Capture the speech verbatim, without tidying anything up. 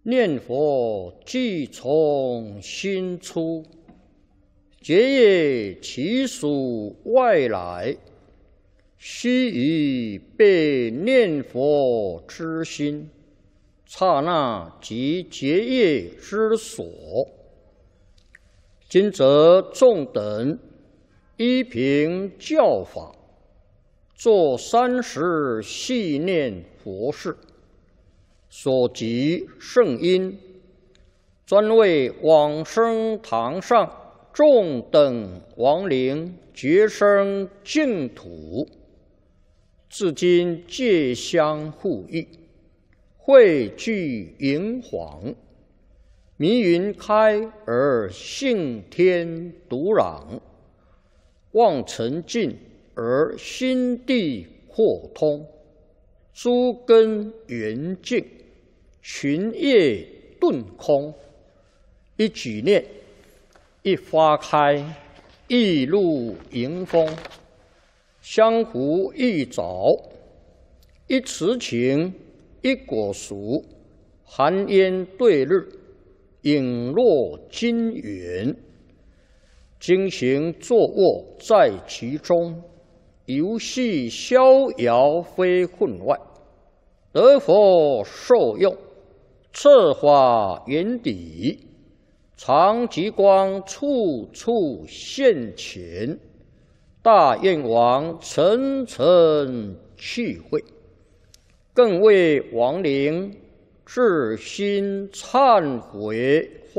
念佛即从心出，结业其属外来，须臾被念佛之心，刹那即结业之所。今则众等依凭教法，作三时系念佛事，所及圣因，专为往生堂上众等亡灵觉生净土，至今皆相互益，汇聚银黄，迷云开而性天独朗，望尘尽而心地豁通，诸根圆净，群业顿空。一举念，一花开，一露迎风，相互一早，一慈情，一果熟，寒烟对日，影落金元。经行坐卧在其中，游戏逍遥非分外，得佛受用，策法圆底，常极光处处现前，大愿王层层去会，更为亡灵至心忏悔。